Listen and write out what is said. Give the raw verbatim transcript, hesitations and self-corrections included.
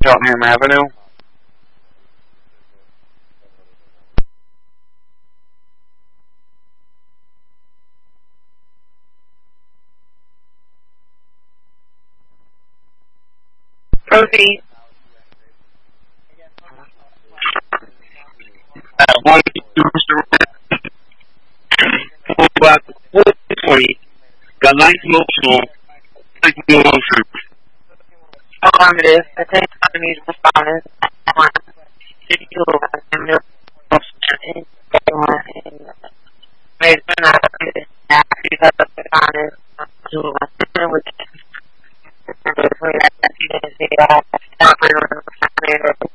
Cheltenham Avenue. Proceed. Uh, one, about four twenty. Got nice emotional. Like emotion. Affirmative. Attention to these respondents. One. Two. And the one. Based on our because of the honest to which between that